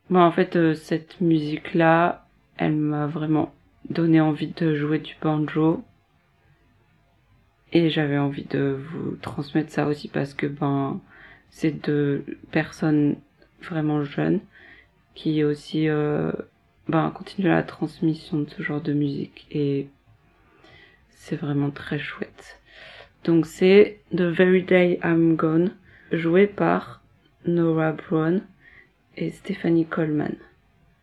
En fait, cette musique-là, elle m'a vraiment donné envie de jouer du banjo. Et j'avais envie de vous transmettre ça aussi parce que c'est deux personnes vraiment jeunes qui aussi continuent la transmission de ce genre de musique et c'est vraiment très chouette. Donc c'est The Very Day I'm Gone, joué par Nora Brown et Stephanie Coleman.